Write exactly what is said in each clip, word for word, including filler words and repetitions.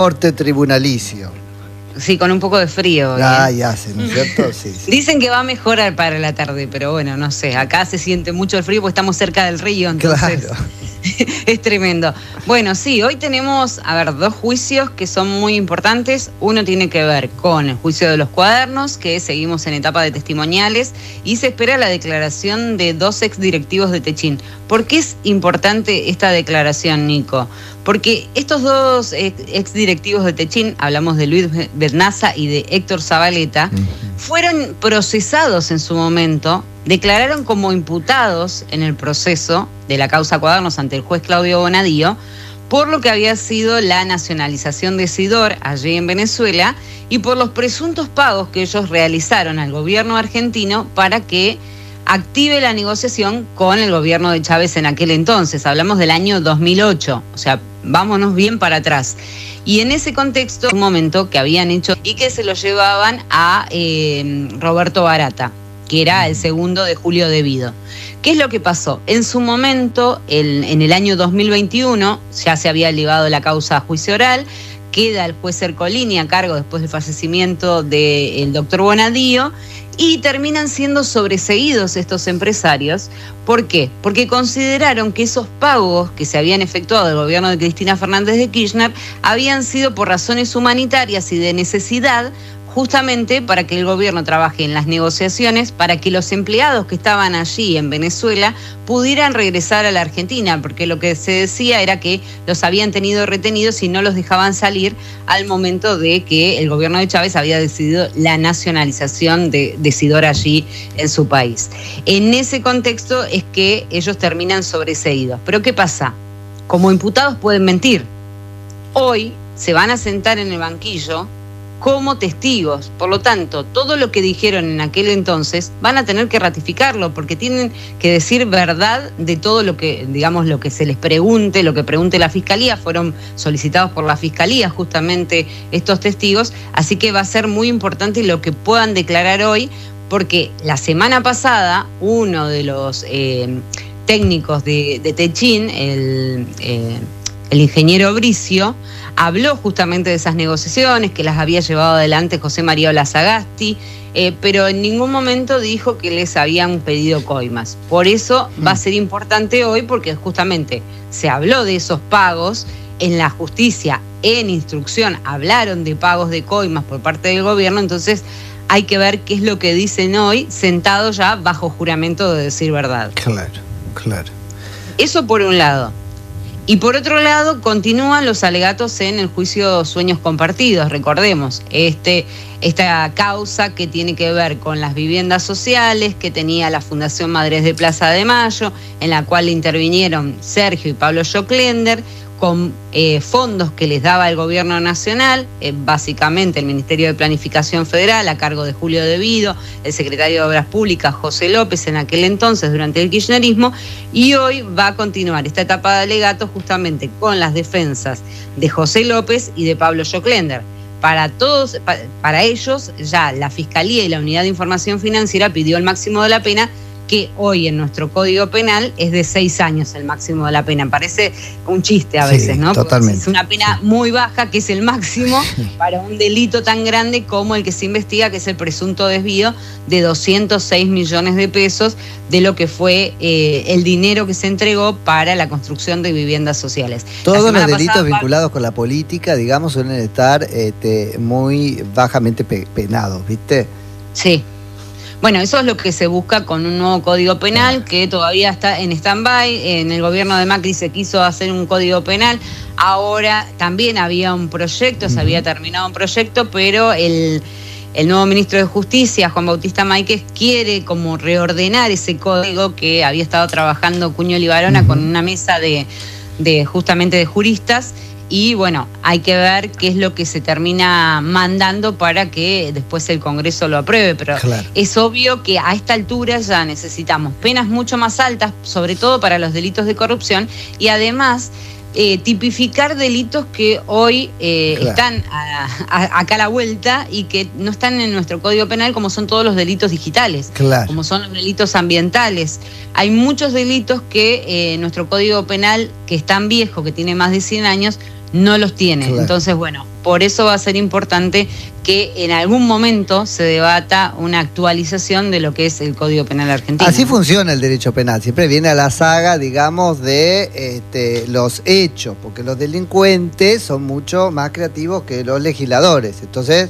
Corte tribunalicio. Sí, con un poco de frío. Ah, ya hace, ¿no es cierto? Sí, sí. Dicen que va a mejorar para la tarde, pero bueno, no sé. Acá se siente mucho el frío porque estamos cerca del río, entonces Claro. es tremendo. Bueno, sí, hoy tenemos, a ver, dos juicios que son muy importantes. Uno tiene que ver con el juicio de los cuadernos, que seguimos en etapa de testimoniales, y se espera la declaración de dos exdirectivos de Techín. ¿Por qué es importante esta declaración, Nico? Porque estos dos exdirectivos de Techín, hablamos de Luis Bernaza y de Héctor Zabaleta, uh-huh. fueron procesados en su momento, declararon como imputados en el proceso de la causa Cuadernos ante el juez Claudio Bonadío, por lo que había sido la nacionalización de Sidor allí en Venezuela y por los presuntos pagos que ellos realizaron al gobierno argentino para que active la negociación con el gobierno de Chávez en aquel entonces. Hablamos del año dos mil ocho, o sea, vámonos bien para atrás. Y en ese contexto, un momento que habían hecho y que se lo llevaban a eh, Roberto Barata, que era el segundo de Julio Devido. ¿Qué es lo que pasó? En su momento, el, en el año dos mil veintiuno, ya se había elevado la causa a juicio oral, queda el juez Ercolini a cargo después del fallecimiento del doctor Bonadío, y terminan siendo sobreseídos estos empresarios. ¿Por qué? Porque consideraron que esos pagos que se habían efectuado del gobierno de Cristina Fernández de Kirchner habían sido por razones humanitarias y de necesidad, justamente para que el gobierno trabaje en las negociaciones, para que los empleados que estaban allí en Venezuela pudieran regresar a la Argentina, porque lo que se decía era que los habían tenido retenidos y no los dejaban salir al momento de que el gobierno de Chávez había decidido la nacionalización de, de Sidor allí en su país. En ese contexto es que ellos terminan sobreseídos. Pero ¿qué pasa? Como imputados pueden mentir. Hoy se van a sentar en el banquillo como testigos. Por lo tanto, todo lo que dijeron en aquel entonces van a tener que ratificarlo, porque tienen que decir verdad de todo lo que, digamos, lo que se les pregunte, lo que pregunte la Fiscalía. Fueron solicitados por la Fiscalía justamente estos testigos, así que va a ser muy importante lo que puedan declarar hoy, porque la semana pasada uno de los eh, técnicos de, de Techín, el... Eh, El ingeniero Bricio, habló justamente de esas negociaciones, que las había llevado adelante José María Olazagasti, eh, pero en ningún momento dijo que les habían pedido coimas. Por eso mm. va a ser importante hoy, porque justamente se habló de esos pagos. En la justicia, en instrucción, hablaron de pagos de coimas por parte del gobierno, entonces hay que ver qué es lo que dicen hoy, sentados ya bajo juramento de decir verdad. Claro, claro. Eso por un lado. Y por otro lado, continúan los alegatos en el juicio Sueños Compartidos. Recordemos, este, esta causa que tiene que ver con las viviendas sociales que tenía la Fundación Madres de Plaza de Mayo, en la cual intervinieron Sergio y Pablo Joclender, con eh, fondos que les daba el gobierno nacional, eh, básicamente el Ministerio de Planificación Federal, a cargo de Julio Devido, el secretario de Obras Públicas, José López, en aquel entonces, durante el kirchnerismo, y hoy va a continuar esta etapa de alegatos justamente con las defensas de José López y de Pablo Joclender. Para todos, pa, para ellos, ya la Fiscalía y la Unidad de Información Financiera pidió el máximo de la pena, que hoy en nuestro Código Penal es de seis años el máximo de la pena. Parece un chiste a veces, sí, ¿no? Totalmente. Porque es una pena sí. muy baja, que es el máximo para un delito tan grande como el que se investiga, que es el presunto desvío de doscientos seis millones de pesos de lo que fue eh, el dinero que se entregó para la construcción de viviendas sociales. Todos los delitos pasada, vinculados con la política, digamos, suelen estar este, muy bajamente pe penados, ¿viste? Sí. Bueno, eso es lo que se busca con un nuevo Código Penal que todavía está en stand-by. En el gobierno de Macri se quiso hacer un Código Penal. Ahora también había un proyecto, se había terminado un proyecto, pero el, el nuevo ministro de Justicia, Juan Bautista Máiquez, quiere como reordenar ese código que había estado trabajando Cuño Libarona con una mesa de, de justamente de juristas. Y bueno, hay que ver qué es lo que se termina mandando para que después el Congreso lo apruebe, pero claro, es obvio que a esta altura ya necesitamos penas mucho más altas, sobre todo para los delitos de corrupción, y además eh, tipificar delitos que hoy eh, claro. están a, a, acá a la vuelta y que no están en nuestro Código Penal, como son todos los delitos digitales, claro. como son los delitos ambientales. Hay muchos delitos que eh, nuestro Código Penal, que es tan viejo, que tiene más de cien años, no los tiene. Claro. Entonces, bueno, por eso va a ser importante que en algún momento se debata una actualización de lo que es el Código Penal argentino. Así funciona el derecho penal, siempre viene a la saga, digamos, de este, los hechos, porque los delincuentes son mucho más creativos que los legisladores. Entonces,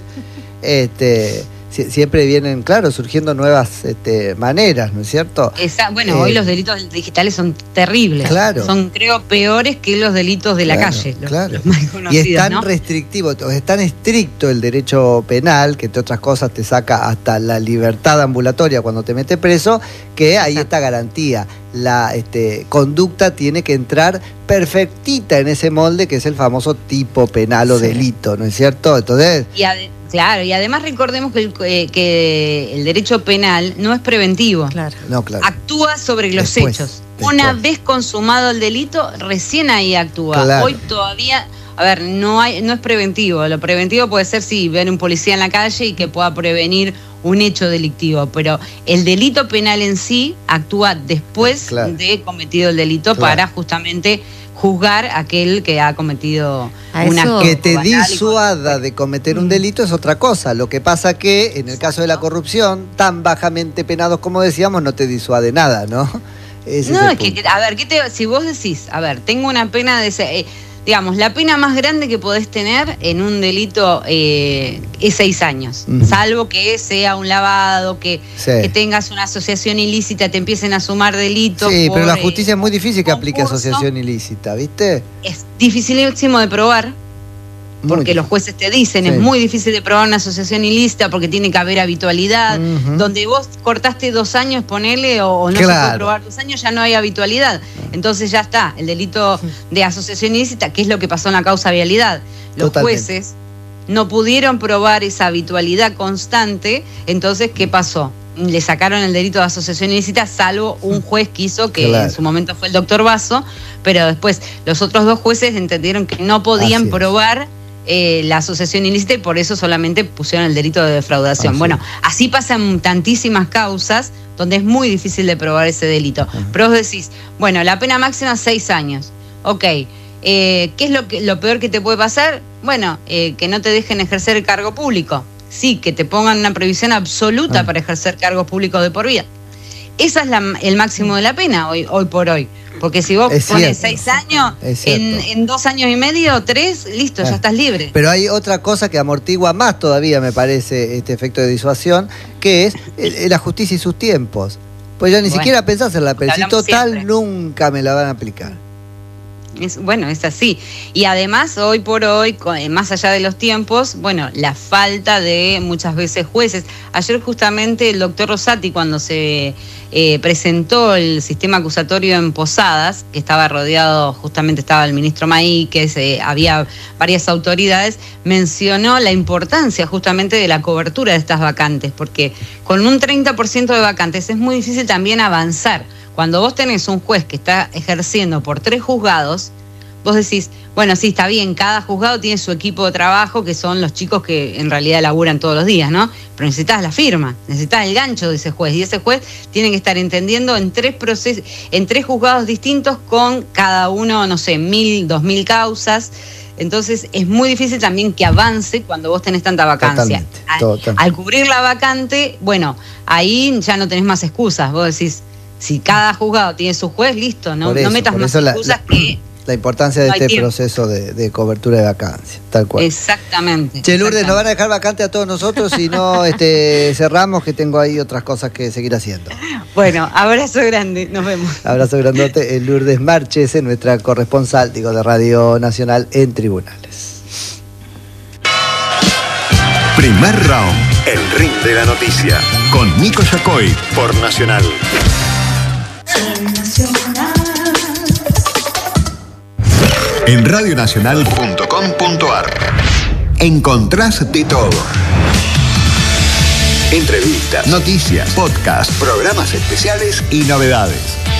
este... siempre vienen, claro, surgiendo nuevas este, maneras, ¿no es cierto? Esa, bueno, eh, hoy los delitos digitales son terribles. Claro. Son, creo, peores que los delitos de claro, la calle, los, claro. los más conocidos, y es tan ¿no? restrictivo, es tan estricto el derecho penal, que entre otras cosas te saca hasta la libertad ambulatoria cuando te mete preso, que hay esta garantía. La este, conducta tiene que entrar perfectita en ese molde que es el famoso tipo penal o Sí. delito, ¿no es cierto? Entonces... Y ade- claro, y además recordemos que el, eh, que el derecho penal no es preventivo. Claro. No, claro. Actúa sobre los Después, hechos. después. Una vez consumado el delito, recién ahí actúa. Claro. Hoy todavía, a ver, no hay, no es preventivo. Lo preventivo puede ser, sí, ver un policía en la calle y que pueda prevenir un hecho delictivo, pero el delito penal en sí actúa después Claro. de cometido el delito Claro. para justamente juzgar a aquel que ha cometido A un eso- acto Que te banal y disuada de cometer un delito es otra cosa. Lo que pasa que en el caso de la corrupción, tan bajamente penados como decíamos, no te disuade nada, ¿no? Ese No, es el es que, punto. que- a ver, ¿qué te, si vos decís, a ver, tengo una pena de ese, eh, digamos, la pena más grande que podés tener en un delito eh, es seis años, Ujú. salvo que sea un lavado, que, Sí. que tengas una asociación ilícita, te empiecen a sumar delitos. Sí, pero por, la justicia eh, es muy difícil que aplique concurso. asociación ilícita, ¿viste? Es dificilísimo de probar. Muy Porque los jueces te dicen, Sí. es muy difícil de probar una asociación ilícita porque tiene que haber habitualidad. Ujú. Donde vos cortaste dos años, ponele, o, o no se Claro. puede probar dos años, ya no hay habitualidad. Entonces ya está, el delito de asociación ilícita, que es lo que pasó en la causa vialidad. Los Totalmente. jueces no pudieron probar esa habitualidad constante, entonces, ¿qué pasó? Le sacaron el delito de asociación ilícita, salvo un juez que hizo, que Claro. en su momento fue el doctor Basso, pero después los otros dos jueces entendieron que no podían Así es. probar eh, la asociación ilícita y por eso solamente pusieron el delito de defraudación. Así Bueno, es. así pasan tantísimas causas donde es muy difícil de probar ese delito. Pero vos decís, bueno, la pena máxima seis años. Ok, eh, ¿qué es lo, que, lo peor que te puede pasar? Bueno, eh, que no te dejen ejercer el cargo público. Sí, que te pongan una prohibición absoluta Ah. para ejercer cargos públicos de por vida. Esa es la, el máximo de la pena hoy, hoy por hoy. Porque si vos Es pones cierto. seis años, Es en, cierto. en dos años y medio, tres, listo, Ah. ya estás libre. Pero hay otra cosa que amortigua más todavía, me parece, este efecto de disuasión, que es eh, la justicia y sus tiempos. Pues ya ni Bueno, siquiera pensás en la pena. Si hablamos total siempre. nunca me la van a aplicar. Es, bueno, es así. Y además, hoy por hoy, co- eh, más allá de los tiempos, bueno, la falta de muchas veces jueces. Ayer justamente el doctor Rosati, cuando se eh, presentó el sistema acusatorio en Posadas, que estaba rodeado, justamente estaba el ministro Maíquez, eh, había varias autoridades, mencionó la importancia justamente de la cobertura de estas vacantes, porque con un treinta por ciento de vacantes es muy difícil también avanzar. Cuando vos tenés un juez que está ejerciendo por tres juzgados, vos decís, bueno, sí, está bien, cada juzgado tiene su equipo de trabajo, que son los chicos que en realidad laburan todos los días, ¿no? Pero necesitas la firma, necesitas el gancho de ese juez, y ese juez tiene que estar entendiendo en tres procesos, en tres juzgados distintos con cada uno, no sé, mil, dos mil causas. Entonces es muy difícil también que avance cuando vos tenés tanta vacancia. Totalmente, Al, totalmente. al cubrir la vacante, bueno, ahí ya no tenés más excusas. Vos decís, si cada juzgado tiene su juez, listo, no, Por eso, no metas por más eso la- excusas la- que... La importancia de No hay este tiempo. proceso de, de cobertura de vacancia, tal cual. Exactamente. Che, Lourdes, exactamente. nos van a dejar vacante a todos nosotros si no este, cerramos, que tengo ahí otras cosas que seguir haciendo. Bueno, abrazo grande, nos vemos. Abrazo grandote. eh, Lourdes Marchese, nuestra corresponsal, digo, de Radio Nacional en Tribunales. Primer round. El ring de la noticia. Con Nico Yacoy por Nacional. En radionacional punto com punto ar encontrás de todo. Entrevistas, noticias, podcasts, programas especiales y novedades.